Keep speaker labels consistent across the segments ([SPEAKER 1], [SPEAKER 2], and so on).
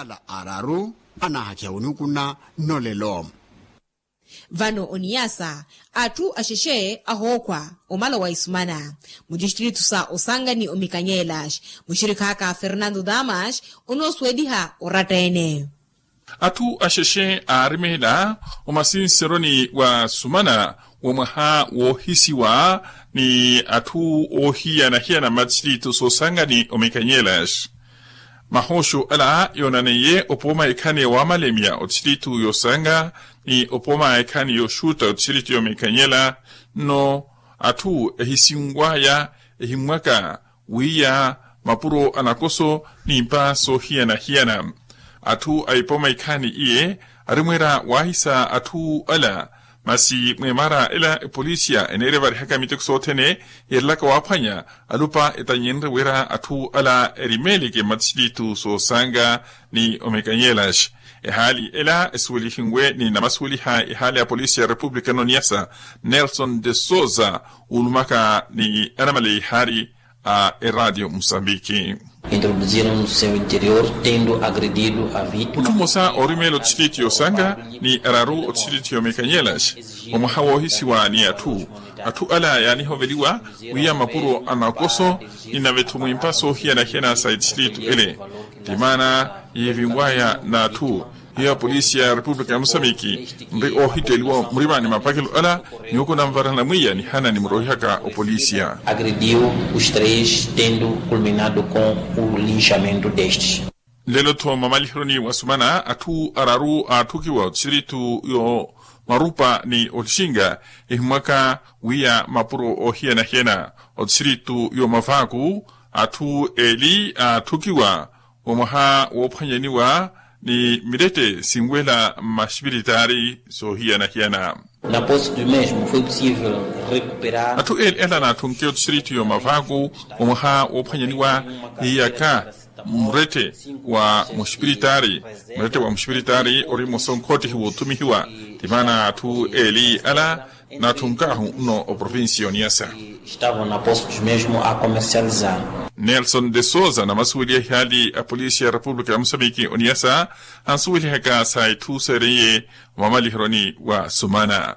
[SPEAKER 1] vulala araru anahakia unukuna nolelo.
[SPEAKER 2] Vano Oniasa atu asheshe ahokwa omala wa Isumana mudistritu sa Osangani Omikanyelash mushirika haka Fernando Damas unoswediha oratene
[SPEAKER 3] atu asheshe arimela omasinseroni wa Sumana wamaha wohisiwa ni atu ohia na hia na mudistritu sa Osangani Omikanyelash mahosho ala yonaneye opoma ikane wa malemia otsiritu yosanga ni opoma ikane yoshuta otsiritu yomekanyela no atu ehisingwaya ehimwaka wiya mapuro anakoso ni mpa so hiana atu aipoma ikane iye arimwera wahisa atu ala masi mwemara ila polisia enerevari haka mitekosotene yerlaka wapanya alupa etanyenre wera atu ala erimelike matsilitu so sanga ni Omekanyelash ehali ila eswili hingwe ni namaswiliha ehali ya polisia Republika Noniasa Nelson de Souza ulumaka ni anamali hari a Radio Mozambique.
[SPEAKER 4] Introduziram no seu interior, tendo agredido a vítima.
[SPEAKER 3] Utumosa orimelo tsiliti yosanga ni araru otsiliti Omekanyelash omahawo hisiwa ni atu ala yani hoveliwa wiya mapuro anakoso inavetumu impaso hiana sa tsiliti ele dimana yevingwaya na atu hiya polisi ya Republika ya Mozambique mri ohiteliwa mribani mapakelo ala nyoko na mvarana mwiya ni hana ni mrohihaka o polisia
[SPEAKER 4] agrediu os três, tendo culminado com o linchamento destes.
[SPEAKER 3] Lelo to mamalihroni wa Sumana atu araru atukiwa tsiritu yo marupa ni otshinga ihmaka wiya mapuro ohiana otsiritu yo mafaku atu eli atukiwa omaha wopanyaniwa ni mirete singwela mashibitari so hiana
[SPEAKER 4] Na posse do mesmo foi possível recuperar
[SPEAKER 3] atu ela na tunkeo tsiritu yo mafaku omaha wopanyaniwa hiyaka murete wa mshibitari orimo sonkoti hiwo tumihiwa timana atu eli ala na tunkahu no o provincia Oniasa
[SPEAKER 4] estavam na posse dos mesmo a comercializar.
[SPEAKER 3] Nelson de Souza na masuili hali a polisia Republika ya Mozambique Oniasa ansuili haka sai tu sereye mamalihroni wa Sumana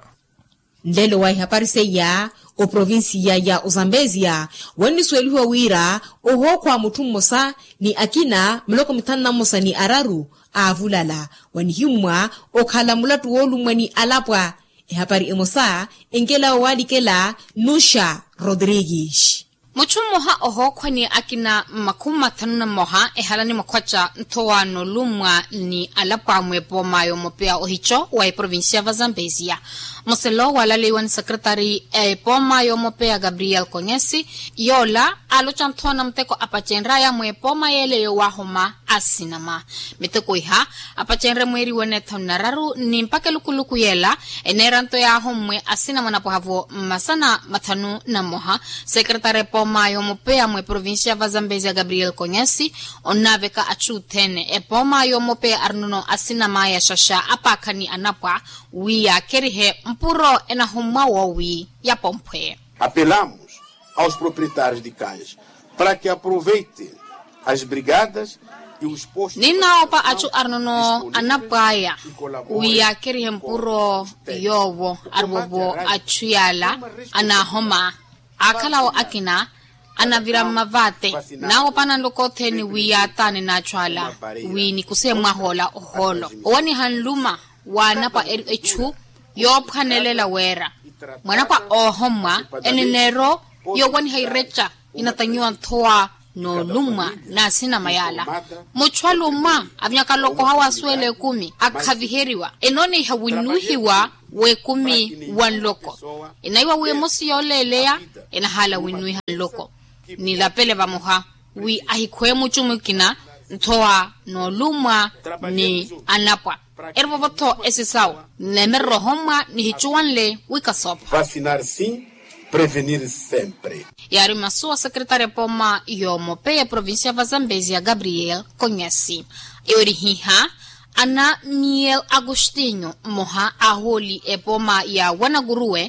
[SPEAKER 2] ndelo wa hapariseya o provincia ya Ozambezia wani sweliwa wira oho kwa mutumosa ni akina mloko mtana mosa ni araru avulala wani himwa okhala mulatu wolu mwani alapwa hapari emosa engela walikela Nusha Rodrigues
[SPEAKER 5] Muchumuha oho kwani akina makuma tanuna moha ehalani makwacha ntoano lumwa ni alapa mwepo mayo mopea ohicho wa provincia wa Zambezia. Moselo walaliwan sekretari poma yo mopea Gabriel Konyesi yola alochantoana mteko apachenraya mwepo mayele yo wahoma asinama miteko iha apachenre mweri wene tonararu ni mpake lukuluku yela eneranto ya homwe asinama na pohavo masana matanu na moha sekretari poma yo mopea mwe provincia wa Zambezia Gabriel Konyesi onaveka achutene poma yo mopea arnuno asinama ya shasha apakani anapwa wiya kerihe mpuro enahuma wawi ya pompwe.
[SPEAKER 6] Apelamos aos proprietários de cães para que aproveitem as brigadas e os postos.
[SPEAKER 5] Nina opa achu arnono anapaya wiya kerihe mpuro yowo arbobo achuyala anahoma akalao akina anavira mavate na opana ndokote ni wiya tane na chwala wini kusemwa hola oholo owani hanluma wanapa echu yophanelela wera mwanapa ohoma enenero yowani hairecha inatanyua thoa no luma na sina mayala muchwaluma avnyaka loko hawa swele 10 akhaviheriwa enone hawinuhiwa we 10 wan loko inaiwa we mosi yolelea enahala winuhi loko ni lapele vamoha wi ahikwe muchumukina thoa no luma ni anapwa ervo voto esisao nemerro homa ni hichuanle wikasopa
[SPEAKER 6] vacinar sim, prevenir sempre.
[SPEAKER 5] Yari masua secretária poma yo mopeya província wa Zambezia Gabriel Konyesi eorihiha ana Miel Agostinho moha aholi poma ya Wanagurue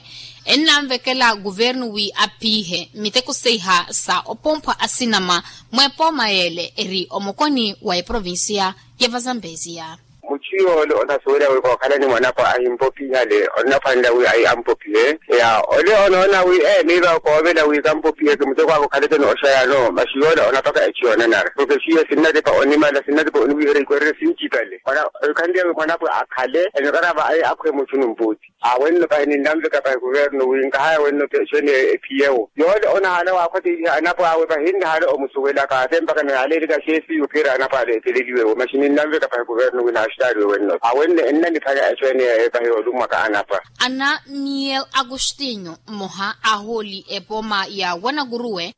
[SPEAKER 5] enamvekela governo wi apihe miteko seiha sa opompa asinama mwepo maele eri omokoni wa provincia ya Zambezia.
[SPEAKER 7] Muchio lo ona soya we ko kala ni mwana pa impopi hale ona panda we ai ampopi ya ole ona we ni ba ko be la we ampopi ke muteko ko kala no osha no mashiyo ona toka echi ona na ko ke shiye sinna de pa oni mala sinna de pa oni we ko re sinchi kale ona kandi mwana pa akale en gara ba ai akwe muchunu mputi a wenno pa ni ndambe ka pa governo we ngaya wenno pe shene epiyo yo ona hala wa ko ti ana pa we pa hinda hala o musuwela ka temba kana hale de ka shesi u kira ana pa de teleliwe o mashini ndambe ka pa governo we na
[SPEAKER 5] Ana Miel Agostinho moha aholi epoma ya Wanaguruwe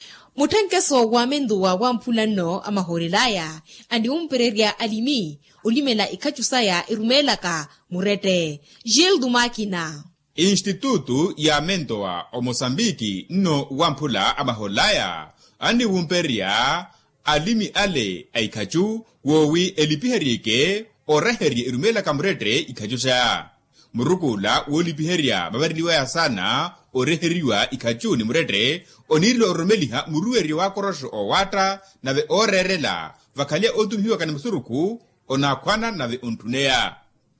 [SPEAKER 2] mutenkeso wa mendo wa wampulano amahorelaya andi umpereria alimi ulimela ikachusaya irumelaka murete Gildo Makina.
[SPEAKER 8] Instituto ya Mendoa o Mozambiki no wampula amahorelaya andi umperia alimi ale aikachu wowi elipiherike oreheri irumela kamrete ikajusha murukula wolipiheria babariliwa ya sana oreheriwa ikachu ni mrete onilo orumeliha murueri wa korosho owata nave orerela vakalia otumhiwa kana musuruku onakwana nave ontunea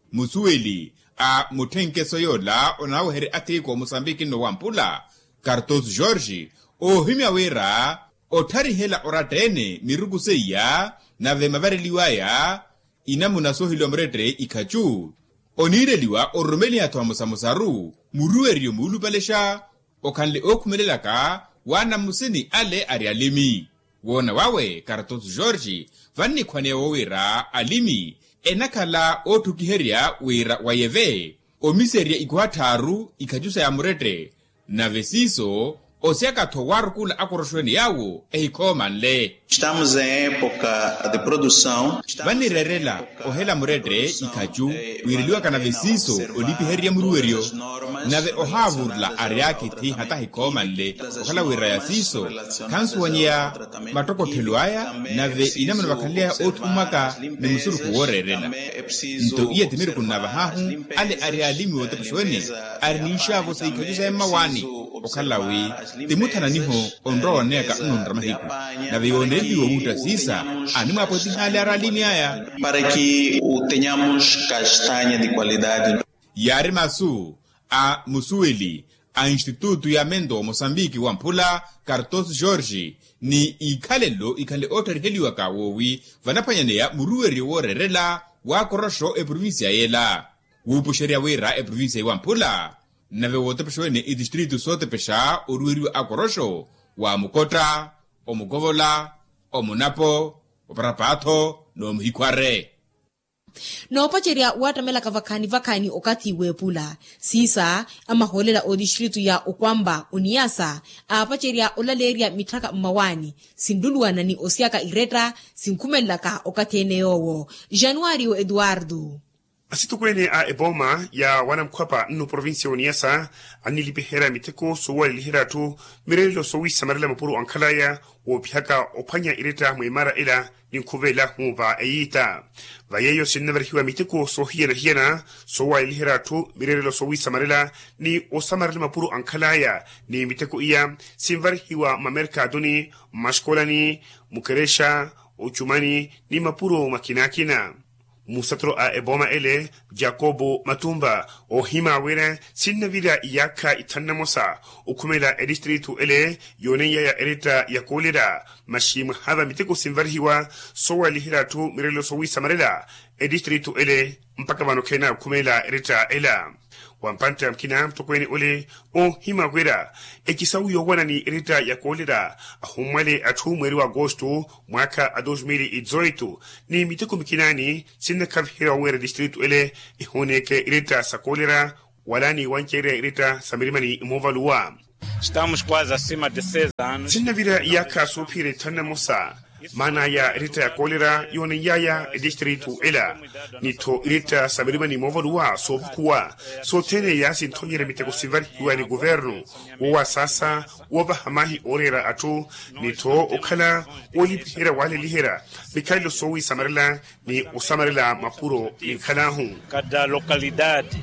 [SPEAKER 8] musueli a mutenkeso yola onaweheri atiko Mozambiki no wampula Cartos Jorge o himya wera otari hela oratene miruku seya nave mabariliwaya inamuna sohilo mretre ikachu onireliwa orumeli atwa musamusaru muruerio mulupalesha okanle okumelelaka wana musini ale arialimi wona wawe Cartos Jorge vanni kwane wowira alimi enakala otukiheria wira wayeve omiseria ikuhataru ikajusa ya mretre nave siso Osiaka towaru kula akoroshweni yawo ehikomanle.
[SPEAKER 9] Estamos em época de produção.
[SPEAKER 8] Vani rerela ohela muredre ikaju wiriliwa kana vesiso olipi heria muruerio nave ohavurla ariaki ti hata hikomanle ohala wiraya siso kansu wanyia matoko teluaya nave inamana wakalia otumaka ni musuru kuworerela nto iya timiru kunava hahu ale arialimi wotapishweni arinisha vosa ikajisa ema wani okalawi timutana niho onroa neka unondramahiku na vioneli womuta sisa anima apoti hali aralini haya
[SPEAKER 9] para que tenhamos castanha de qualidade.
[SPEAKER 8] Yari masu a musueli a Instituto ya Mendo Mozambiki wampula Cartos Jorge ni ikale otari heli waka wowi vanapanyanea murueri worerela wa korosho e provincia yela wupusheria wera e provincia wampula nave wote peshwene i distrito sote pesha uruiri akorosho wa Mukota, o Mugovola, o Munapo, o Parapato, no Mhikware.
[SPEAKER 2] No pacheria watamela vakani okati wepula. Sisa ama holela o distrito ya Okwamba uniasa a pacheria olaleria mitaka mwani. Sinduluana ni osiaka ireta sinkumelaka okateneowo. Januario Eduardo.
[SPEAKER 10] Asitukwene a eboma ya wanamkwapa no provincia uniasa anilipehera miteko sowa lihera tu mirelo sowi samarela mapuru ankalaya o pihaka opanya ireta mwemara ila ninkuvela huva eita vayeyo sinneverhiwa miteko sohiena hiena sowa lihera tu mirelo sowi samarela ni osamarela mapuru ankalaya ni miteko iya sinverhiwa mamerka duni mashkolani mukeresha uchumani ni mapuru makinakina Musatro a eboma ele Jacobo Matumba o hima wera sinna vida yaka itanamosa ukumela edistritu ele yoneya ya erita ya kolera mashim hava miteko sinvarhiwa sowa lihiratu mirelo sowi samarela edistritu ele mpaka vanokena ukumela erita ela wampanta mkina mtokweni ole o hima wera ekisawu yowana ni erita ya kolera ahumwele atu mweri wa agosto mwaka a 2018 ni miteko mkinani sinna kavhira wera distritu ele ihoneke erita sa kolera walani wankere erita samirimani imovaluwa.
[SPEAKER 11] Estamos quase acima de 6 anos.
[SPEAKER 10] Sinna vira yaka sopire tanamosa mana ya erita ya kolera yone yaya distritu ela nito erita sabirimani movaluwa sobukuwa so tene ya sintonyere miteko sivari yuani governo uwa sasa uwa hamahi orera atu nito okala olipihera wale lihera mikailo sowi samarela ni usamarela mapuro ni kalahu
[SPEAKER 11] cada localidade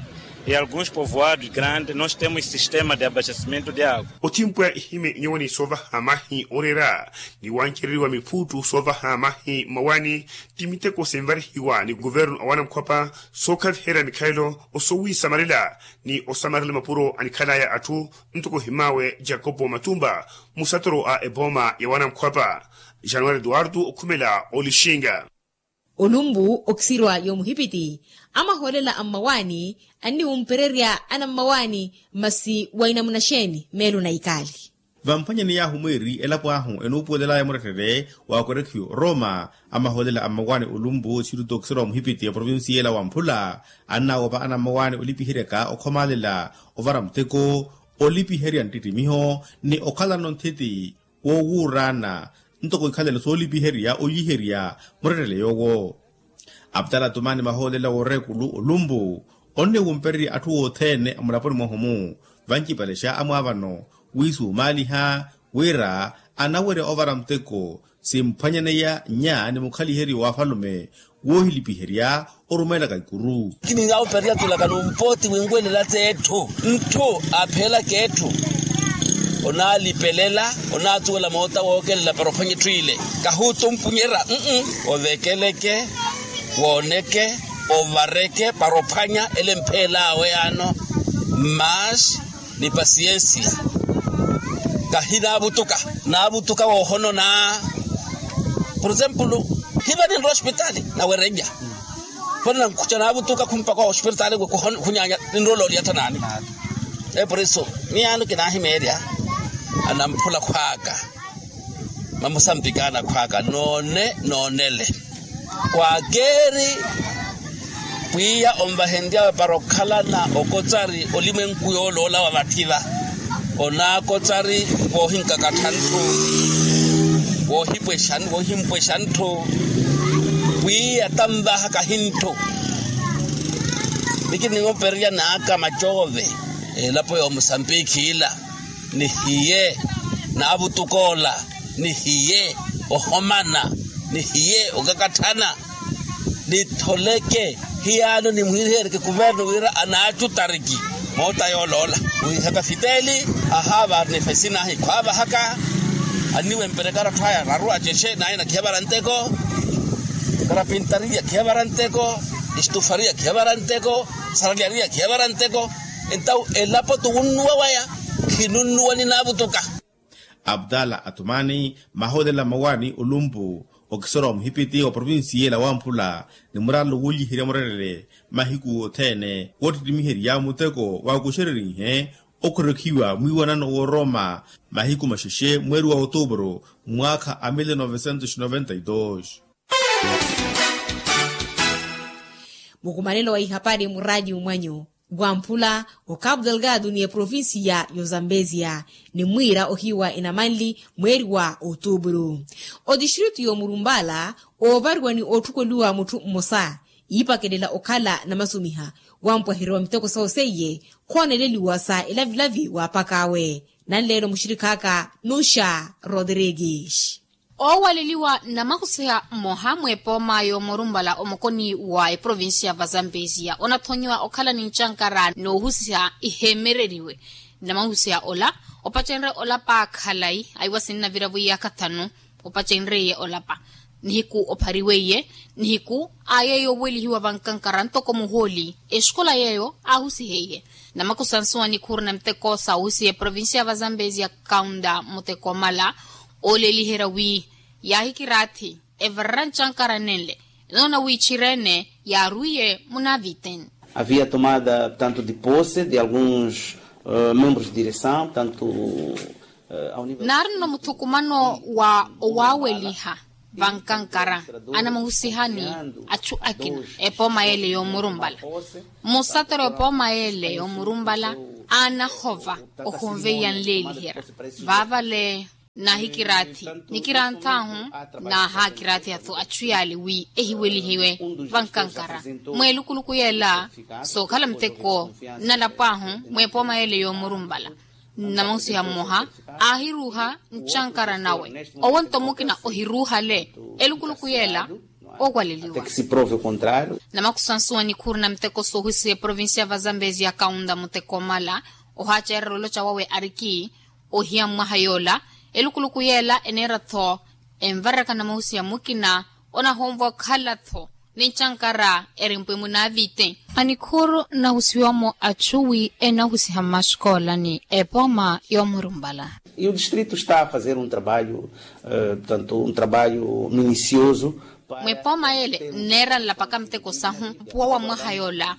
[SPEAKER 11] Em alguns povoados grandes nós temos sistema de abastecimento de água.
[SPEAKER 10] Otimpo ya ihime nyoni sova hamahi orera ni wankiri wa mifutu sova hamahi mawani timite ko semvari hiwa ni governo awana mkwapa soka hera Mikailo osowi samarila ni osamarila mapuro anikala ya atu mtuko himawe Jacobo Matumba musatoro a eboma ya wana mkwapa Januari Eduardo okumela olishinga
[SPEAKER 2] Olumbu oksirwa yomuhipiti ama holela amawani ani umpereria ana mawani masi waina munasheni melu na ikali
[SPEAKER 12] vampanya ni yahu mweri elapo ahu enupuodela ya muretere wa korekyo Roma ama holela amawani Olumbu chiruto oksirwa muhipiti ya provinsi yela wampula anna wapa ana mawani olipihireka okomalela ovaramteko olipiherian titimiho ni okala nonteti wowurana ntoko ikhalela solipiheria oyiheria muretere yogo Abdala tumani maholela worekulu Olumbu onne wumperi atu othene amulaponi mohomu vankipalesha amwavano wisu maliha wera anawere ovaramteko simpanyaneya nya ni mukhaliheri wa falume wohilipiheria orumela kaikuru
[SPEAKER 13] kini ngao peria tulakano mpoti wengwele latetu mtu apela ketu onalipelela onatuela mota wokelela paropanye twile kahutu mpunyera ovekeleke woneke ovareke paropanya elempela aweano mas ni paciencia kahina abutuka wohono na por ejemplo hiva ni hospitali na wereja pona kuchana abutuka kumpa kwa hospitali ko kunyanya ndolo ya tanani por eso ni anu kinahi media anampula kwaka mamosambikana kwaka nonele kwa geri pia ombahendia parokala na okotsari olimenku yolola wa batila ona kotsari bohinka katantu bohimpweshanto pia tamba hakahinto bikini ngoperia na aka machove lapo yo Mozambique ila ni hiye na abutukola ni hiye ohomana ni hiye ogakatana ni toleke hiyano ni muhiri ke governo wira anachu tariki mota yolola haka fideli ahaba ne fesina hi kwaba haka aniwe mperekara thaya raru ajeshe na ina kebaranteko karapintaria kebaranteko istufaria kebaranteko saraliaria kebaranteko entau elapo tunwa waya kinunwa ni nabutuka
[SPEAKER 12] Abdala atumani mahodela mawani Olumbu okisoro mhipiti o provinsi yela wampula ni muralo wuli hire murele mahiku othene wotimi ya muteko wa kushereri he okurekiwa mwiwanano wo Roma mahiku masheshe mweri wa Oktoba mwaka 1992
[SPEAKER 2] Mukumanelo wa ihapari muraji umwanyo Gwampula o Cabo Delgado ni provinsi ya Zambezia ni mwira ohiwa inamanli mweri wa Oktoba. O distritu yo Murumbala o barwa ni otukolua mutu mosa ipakelela okala na masumiha wampwa hiro miteko saoseye kwaneleli wasa ilavilavi wa pakawe nanlero mushirikaka Nusha Rodrigues.
[SPEAKER 5] O waliliwa na makusea mohamwe poma yo Murumbala omokoni wa provinsi ya Zambezia onathonyiwa okhala ni nchankara no husia ihemereriwe na mahusia ola opachenre ola pa khalai aiwasinna viravu ya kathanu opachenre ye ola pa nihiku ophariweye nihiku ayeyo welihiwa vankankara ntoko muholi eskola yeyo ahusi heye na makusansuwa ni kurna mteko sa husi provinsi ya Zambezia kaunda muteko mala olelihera wi yahikirati everan chankara nele nona wi chirene ya ruye munaviten.
[SPEAKER 4] Havia tomada tanto de posse de alguns membros de direção, tanto ao nível
[SPEAKER 5] narno mutukumano wa owaweliha vankankara ana mahusihani achu akina epo maele yo Murumbala musatero epo maele yo Murumbala ana hova ohonveyan lelihera vavale na hikirati nikirantahu na hakirati atu achuyali wi ehiweli hiwe vankankara mwelukuluku yela so kala mteko na lapahu mwepo maele yo Murumbala na mausi ya moha ahiruha nchankara nawe owanto mukina ohiruha le elukuluku yela okwaleliwa
[SPEAKER 4] que se prove o contrário.
[SPEAKER 5] na makusansuwa ni khuri na mteko sohusi ya provinsi ya Vazambezi ya kaunda muteko mala ohacha erolo cha wawe ariki ohia mwahayola elukuluku yela enera tho envaraka na mahusi ya mukina ona homvo khala tho ninchankara erimpwe munavite anikhuru na husiwamo achuwi ena husiha mashkola ni epoma yomurumbala.
[SPEAKER 4] E o distrito está a fazer trabalho, tanto trabalho minucioso.
[SPEAKER 5] Mwepoma ele nera lapaka mteko sahu puwa wa mwahayola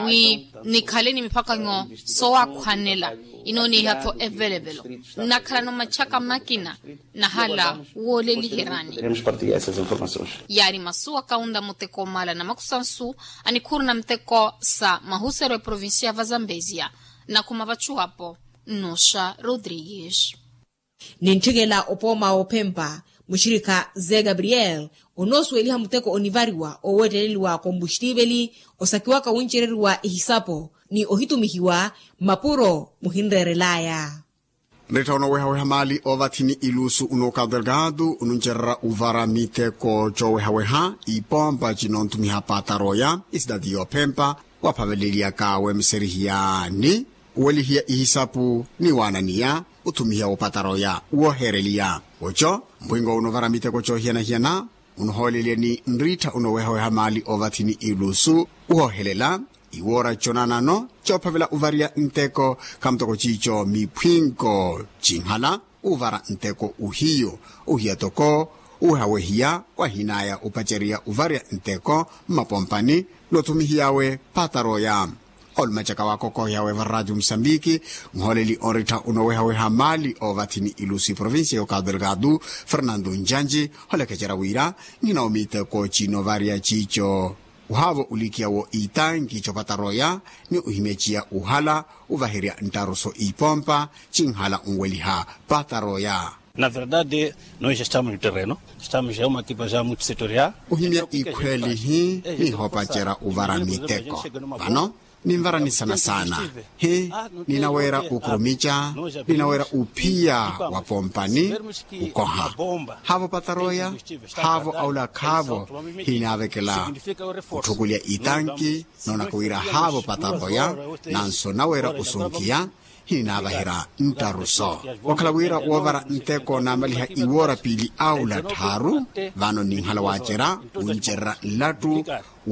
[SPEAKER 5] nikhale ni mipaka ngo soa kwanela inoni hato available nakhala no machaka makina na hala wole lihirani.
[SPEAKER 4] Queremos partilhar essas informações.
[SPEAKER 5] Yari masuwa kaunda muteko mala na makusansu anikhuru na mteko sa mahusero ya provinsi ya Vazambezia na kumavachu hapo Nosha Rodrigues.
[SPEAKER 2] Ninchigela opoma opempa mushirika Zé Gabriel onosweliha muteko onivariwa oweteleliwa kombushtibeli osakiwaka winchereriwa ihisapo ni ohitumihiwa mapuro muhinrerelaya.
[SPEAKER 1] Reta unowehaweha mali ovathini ilusu unoka delgado ununcherera uvara miteko chowehaweha ipompa chinontumiha pataroya isidadi opempa wapavelelia kawe mserihiyani uwelihia ihisapu ni wanania utumihia opataroya uoherelia ocho mbwingo unovara miteko chohiana unoholelia ni nrita unowehaweha mali ovathini ilusu uohelela iwora chonanano chopavela uvaria nteko kamtoko chicho mipwinko chinghala uvara nteko uhiyo uhia toko uhawehia wahinaya upacheria uvaria nteko mapompani lotumihiawe pataroya olmachaka wako kohiawe va Radio Msambiki ngholeli orita unowehaweha mali ovathini ilusi provinsia yo Cabo Delgado Fernando Njanji holekechera wira ngina omite ko chino varia chicho uhavo ulikia wo itangi chopataroya ni uhimechia uhala uvahiria ntaroso ipompa chinghala unweliha pataroya.
[SPEAKER 14] Na verdade, nós já estamos no terreno, estamos já uma equipa já multissetorial.
[SPEAKER 1] Uhimia ikweli hii ni hopachera uvara miteko. Vano? Nimvarani sana. He, ninawera ukrumicha, ninawera upia wapompani, ukoha. Havo pataroya, havo aula kavo, hinavekela utukulia itanki, nona kuira havo pataroya, nanso nawera usunkia, hinavahira ntaruso. Wakalawira wavara nteko na maliha iwora pili aula taru, vano ninghala wachera, unchera latu,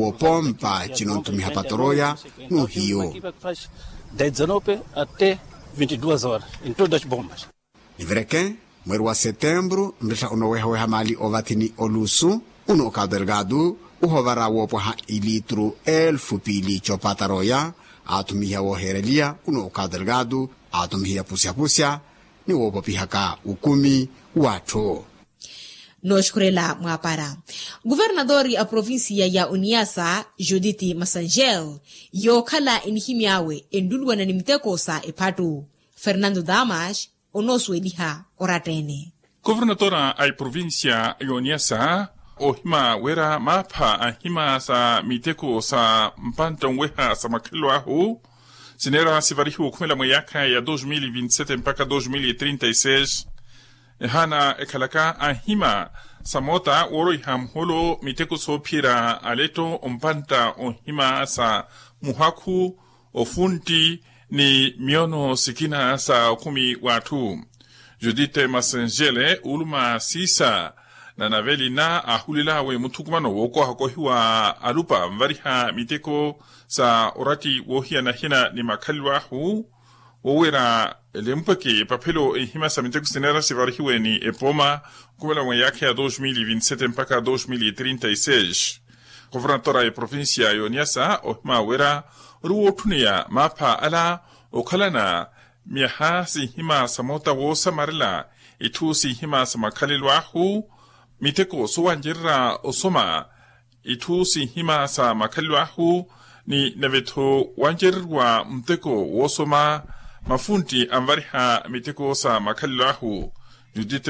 [SPEAKER 1] wopompa chinontumiha pataroya, no hiyo.
[SPEAKER 14] De 19 até 22 horas, em todas as bombas.
[SPEAKER 1] Nivereke, mweri wa setembro, nrisha unowehaweha mali ovathini olusu, uno Cabo Delgado, uhovara wopoha ilitru 1000 pili chopataroya, atumihia woherelia, uno Cabo Delgado, atumihia pusya, ni wopopihaka ukumi watu.
[SPEAKER 2] Noshukurela mwapara. Guvernadori a provinsia ya Uniasa, Judith Masangel, yo kala inihimiawe endulwa na nimiteko sa epatu. Fernando Damas, onosweliha oratene.
[SPEAKER 3] Guvernadora ai provinsia ya Uniasa, ohima wera mapa ahima sa miteko sa mpantongweha sa makiluahu, sinera sivarihu kumela mweyaka ya 2027 mpaka 2036, hana ekalaka ahima samota woroiham holo miteko sopira aleto ompanta ohima sa muhaku ofunti ni miono sikina sa kumi watu. Judith Masangele uluma sisa na naveli na ahulilawe mutukumano woko hakohiwa alupa mvariha miteko sa orati wohia na hina ni makalwahu wowera lempake papelo hima sa miteko sinera sivarihiwe ni epoma kumela mweyake ya 2027 mpaka 2036. Guvernadora ya provinsia ya Uniasa ohima wera ruwotunia mapa ala okalana miaha si hima samota wo samarila itu si hima samakalilwahu miteko sowanjera osoma itu si hima samakalilwahu ni naveto wanjerwa mteko wosoma mafunti amvariha miteko samakalilwahu Judith